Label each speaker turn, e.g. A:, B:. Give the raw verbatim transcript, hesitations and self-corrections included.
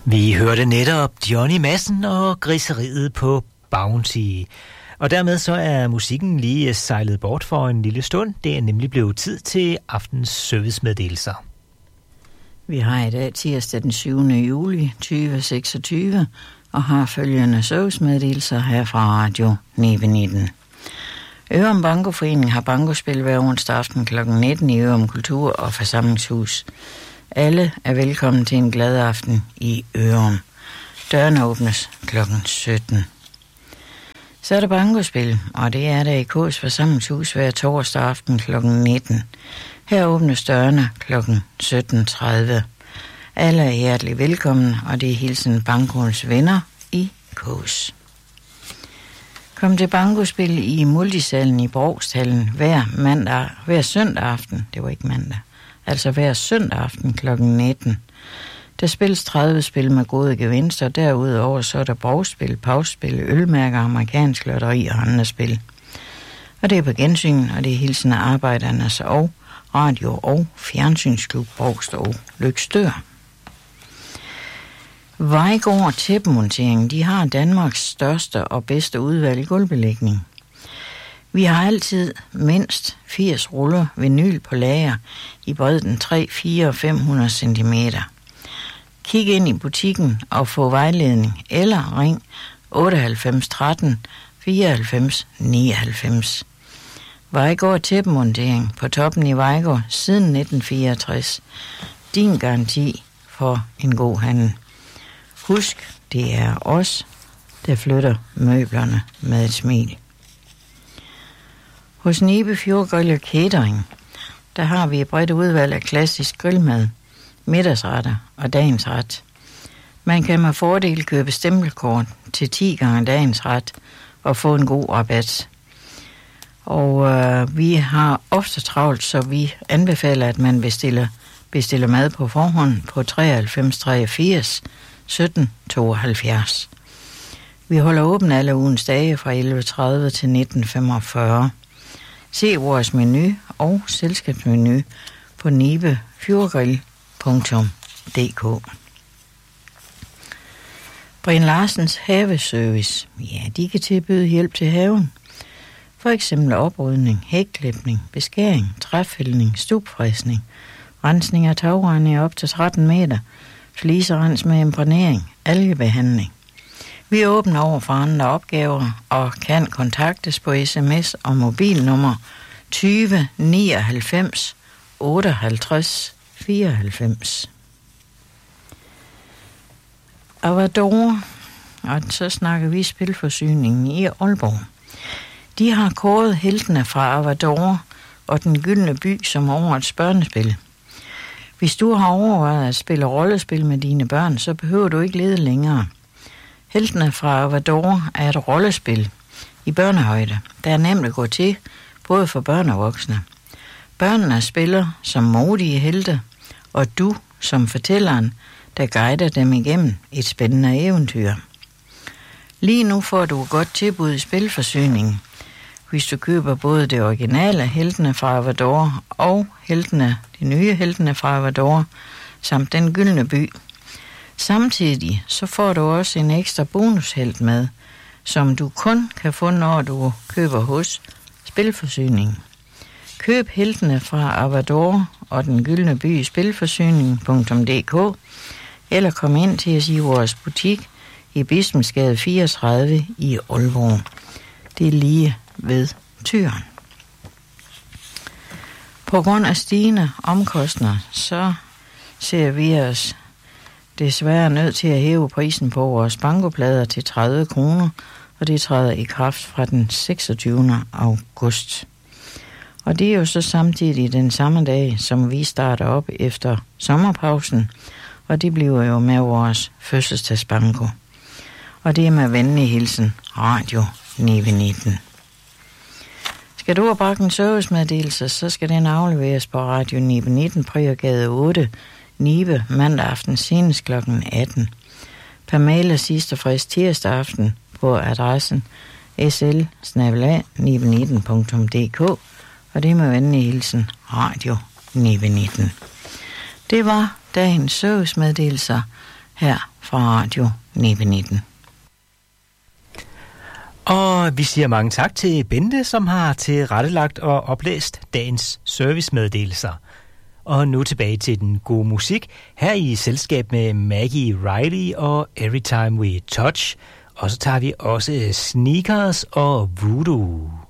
A: Vi hørte netop Johnny Madsen og Griseriet på Bounty. Og dermed så er musikken lige sejlet bort for en lille stund. Det er nemlig blevet tid til aftens servicemeddelelser.
B: Vi har i dag tirsdag den syvende juli tyve seksogtyve og har følgende servicemeddelelser her fra Radio Nibe nitten. Ørum Bankoforening har bankospil hver onsdag aften klokken nitten i Ørum Kultur- og Forsamlingshus. Alle er velkommen til en glad aften i Ørum. Dørene åbnes klokken sytten. Så er der bankospil, og det er der i K's Forsamlingshus hver torsdag aften klokken nitten. Her åbnes dørene klokken sytten tredive. Alle er hjertelig velkommen, og det er hilsen Bankoens venner i K's. Kom til bankospil i multisalen i Brogshallen hver mandag, hver søndag aften. Det var ikke mandag. Altså hver søndag aften klokken nitten. Der spilles tredive spil med gode gevinster. Derudover så er der brugspil, pausspil, ølmærker, amerikansk lotteri og andre spil. Og det er på gensyn, og det er hilsen af Arbejdernes og Radio- og Fjernsynsklub Brogst og Løgstør. Vejgaard Tæppemontering, de har Danmarks største og bedste udvalg i gulvbelægning. Vi har altid mindst firs ruller vinyl på lager i bredden tre, fire og fem hundrede centimeter. Kig ind i butikken og få vejledning eller ring otteoghalvfems tretten fireoghalvfems nioghalvfems. Vejgaard Tæppemontering på toppen i Vejgaard siden nitten fireogtres. Din garanti for en god handel. Husk, det er os, der flytter møblerne med et smil. Hos Nibe Fjordgrill og Catering, der har vi et bredt udvalg af klassisk grillmad, middagsretter og dagens ret. Man kan med fordel købe stempelkort til ti gange dagens ret og få en god rabat. Og øh, vi har ofte travlt, så vi anbefaler, at man bestiller, bestiller mad på forhånd på treoghalvfems treogfirs sytten tooghalvfjerds. Vi holder åben alle ugens dage fra elleve tredive til nitten femogfyrre. Se vores menu og selskabsmenu på nibe fjordgrill punktum d k. Brian Larsens haveservice. Ja, de kan tilbyde hjælp til haven. For eksempel oprydning, hækklipning, beskæring, træfældning, stubfræsning, rensning af tagrende op til tretten meter, fliserens med imprægnering, algebehandling. Vi er åbne over for andre opgaver og kan kontaktes på sms og mobilnummer tyve nioghalvfems otteoghalvtreds fireoghalvfems. Avador, og så snakker vi spilforsyningen i Aalborg. De har kåret heltene fra Avador og Den Gyldne By som årets børnespil. Hvis du har overvejet at spille rollespil med dine børn, så behøver du ikke lede længere. Heltene fra Avador er et rollespil i børnehøjde, der er nemt at gå til, både for børn og voksne. Børnene spiller som modige helte, og du som fortælleren, der guider dem igennem et spændende eventyr. Lige nu får du et godt tilbud i spilforsyningen, hvis du køber både det originale Heltene fra Avador og heltene, de nye Heltene fra Avador, samt Den Gyldne By. Samtidig så får du også en ekstra bonushelt med, som du kun kan få, når du køber hos Spilforsyningen. Køb heltene fra Avador og Den Gyldne By i spilforsyning punktum d k eller kom ind til os i vores butik i Bispensgade fireogtredive i Aalborg. Det er lige ved Tyren. På grund af stigende omkostninger, så ser vi os desværre nødt til at hæve prisen på vores bankoplader til tredive kroner, og det træder i kraft fra den seksogtyvende august. Og det er jo så samtidig den samme dag, som vi starter op efter sommerpausen, og det bliver jo med vores fødselsdagsbanko. Og det er med venlig hilsen Radio Nibe nitten. Skal du have bragt en servicemeddelelse, så skal den afleveres på Radio Nibe nitten, Prøvergade otte, Nibe, mandag aften senest klokken atten. Per mail er sidste frist tirsdag aften på adressen s l bindestreg nibe nitten punktum d k, og det er med venlig hilsen Radio Nibe nitten. Det var dagens servicemeddelelser her fra Radio Nibe nitten.
A: Og vi siger mange tak til Bente, som har tilrettelagt og oplæst dagens servicemeddelelser. Og nu tilbage til den gode musik, her i selskab med Maggie Riley og Every Time We Touch. Og så tager vi også Sneakers og Voodoo.